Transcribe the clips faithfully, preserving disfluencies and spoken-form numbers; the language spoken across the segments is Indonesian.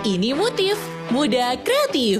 Ini Motif Muda Kreatif.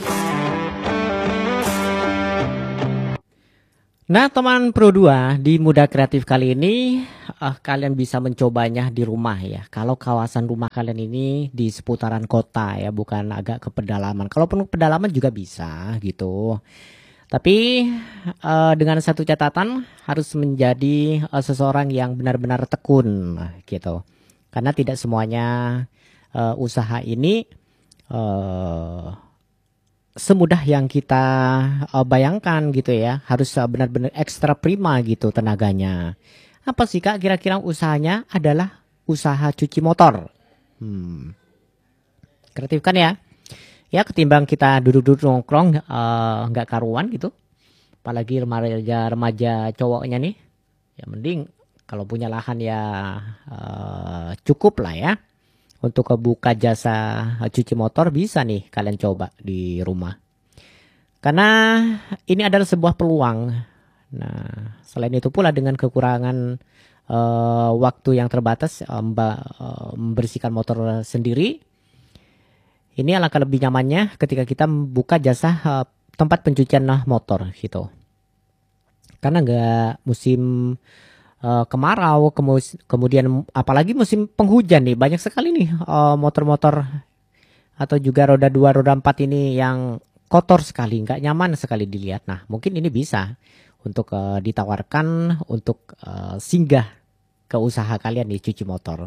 Nah teman Pro dua, di Muda Kreatif kali ini uh, kalian bisa mencobanya di rumah ya. Kalau kawasan rumah kalian ini di seputaran kota ya, bukan agak ke pedalaman. Kalau penuh pedalaman juga bisa gitu. Tapi uh, dengan satu catatan, harus menjadi uh, seseorang yang benar-benar tekun gitu. Karena tidak semuanya uh, usaha ini uh, semudah yang kita uh, bayangkan gitu ya. Harus uh, benar-benar ekstra prima gitu tenaganya. Apa sih Kak kira-kira usahanya? Adalah usaha cuci motor. Hmm. Kreatif kan ya? Ya ketimbang kita duduk-duduk nongkrong uh, nggak karuan gitu. Apalagi remaja-remaja cowoknya nih. Ya mending kalau punya lahan ya uh, cukup lah ya. Untuk buka jasa cuci motor bisa nih kalian coba di rumah. Karena ini adalah sebuah peluang. Nah, selain itu pula dengan kekurangan uh, waktu yang terbatas uh, membersihkan motor sendiri. Ini alangkah lebih nyamannya ketika kita membuka jasa uh, tempat pencucian motor gitu. Karena nggak musim Uh, kemarau, kemus kemudian apalagi musim penghujan nih, banyak sekali nih motor-motor uh, atau juga roda dua, roda empat ini yang kotor sekali, nggak nyaman sekali dilihat. Nah, mungkin ini bisa untuk uh, ditawarkan untuk uh, singgah ke usaha kalian nih cuci motor.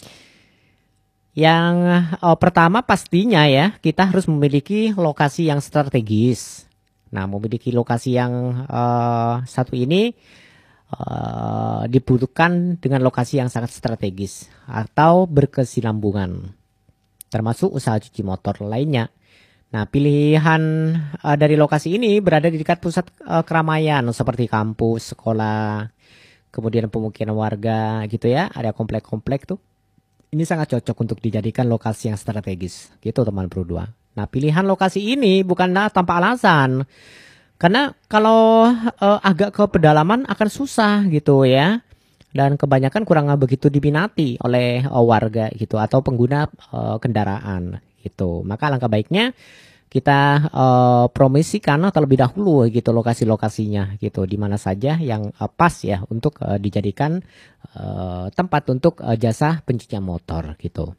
Yang uh, pertama pastinya ya, kita harus memiliki lokasi yang strategis. Nah, memiliki lokasi yang uh, satu ini Uh, dibutuhkan dengan lokasi yang sangat strategis atau berkesinambungan, termasuk usaha cuci motor lainnya. Nah, pilihan uh, dari lokasi ini berada di dekat pusat uh, keramaian seperti kampus, sekolah, kemudian pemukiman warga gitu ya. Ada komplek-komplek tuh. Ini sangat cocok untuk dijadikan lokasi yang strategis gitu teman Pro dua. Nah, pilihan lokasi ini bukanlah tanpa alasan. Karena kalau uh, agak ke pedalaman akan susah gitu ya. Dan kebanyakan kurang begitu diminati oleh uh, warga gitu atau pengguna uh, kendaraan gitu. Maka alangkah baiknya kita uh, promosikan terlebih dahulu gitu lokasi-lokasinya gitu. Di mana saja yang uh, pas ya untuk uh, dijadikan uh, tempat untuk uh, jasa pencucian motor gitu.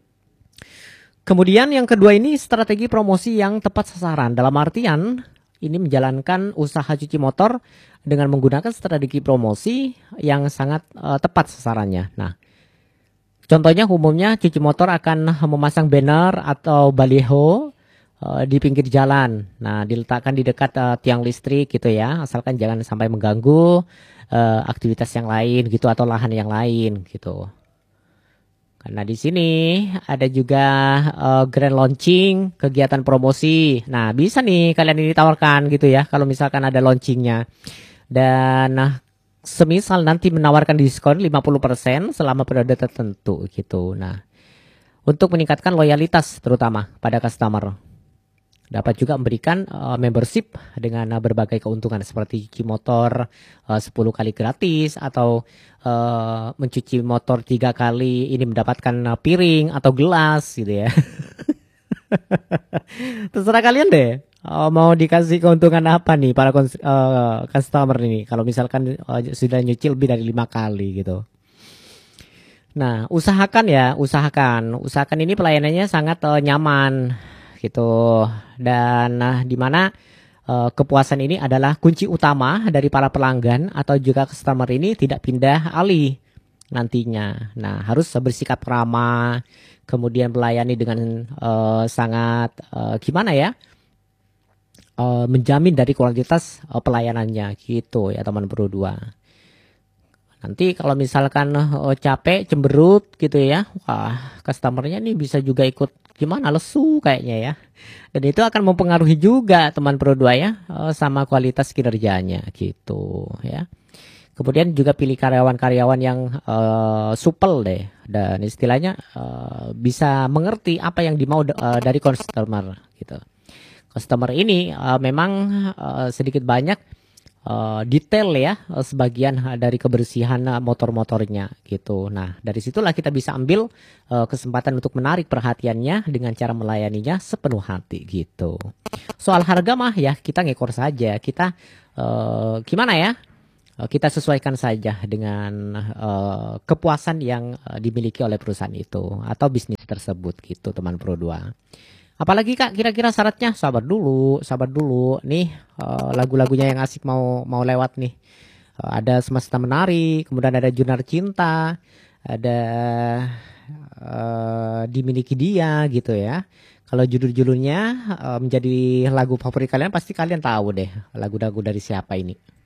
Kemudian yang kedua ini strategi promosi yang tepat sasaran. Dalam artian ini menjalankan usaha cuci motor dengan menggunakan strategi promosi yang sangat uh, tepat sasarannya. Nah, contohnya umumnya cuci motor akan memasang banner atau baliho uh, di pinggir jalan. Nah, diletakkan di dekat uh, tiang listrik gitu ya, asalkan jangan sampai mengganggu uh, aktivitas yang lain gitu atau lahan yang lain gitu. Karena di sini ada juga uh, grand launching, kegiatan promosi. Nah, bisa nih kalian ini tawarkan gitu ya kalau misalkan ada launchingnya. Dan nah, semisal nanti menawarkan diskon lima puluh persen selama periode tertentu gitu. Nah, untuk meningkatkan loyalitas terutama pada customer. Dapat juga memberikan uh, membership dengan uh, berbagai keuntungan seperti cuci motor uh, sepuluh kali gratis atau uh, mencuci motor tiga kali ini mendapatkan uh, piring atau gelas gitu ya. Terserah kalian deh uh, mau dikasih keuntungan apa nih para uh, customer ini kalau misalkan uh, sudah nyuci lebih dari lima kali gitu. Nah, usahakan ya, usahakan, usahakan ini pelayanannya sangat uh, nyaman gitu. Dan nah, di mana uh, kepuasan ini adalah kunci utama dari para pelanggan atau juga customer ini tidak pindah alih nantinya. Nah, harus bersikap ramah, kemudian melayani dengan uh, sangat uh, gimana ya? Uh, menjamin dari kualitas uh, pelayanannya gitu ya teman Pro dua. Nanti kalau misalkan uh, capek, cemberut gitu ya, wah customernya nih bisa juga ikut gimana lesu kayaknya ya. Dan itu akan mempengaruhi juga teman Pro dua ya uh, sama kualitas kinerjanya gitu ya. Kemudian juga pilih karyawan-karyawan yang uh, supel deh dan istilahnya uh, bisa mengerti apa yang dimau uh, dari customer gitu. Customer ini uh, memang uh, sedikit banyak uh, detail ya, uh, sebagian uh, dari kebersihan uh, motor-motornya gitu. Nah, dari situlah kita bisa ambil uh, kesempatan untuk menarik perhatiannya dengan cara melayaninya sepenuh hati gitu. Soal harga mah ya kita ngekor saja. Kita uh, gimana ya? Uh, kita sesuaikan saja dengan uh, kepuasan yang uh, dimiliki oleh perusahaan itu atau bisnis tersebut gitu, teman Pro dua. Apalagi Kak, kira-kira syaratnya? Sabar dulu, sabar dulu. Nih eh, lagu-lagunya yang asik mau mau lewat nih. Eh, ada Semesta Menari, kemudian ada Junar Cinta, ada eh, Dimiliki Dia gitu ya. Kalau judul-judulnya eh, menjadi lagu favorit kalian, pasti kalian tahu deh lagu-lagu dari siapa ini.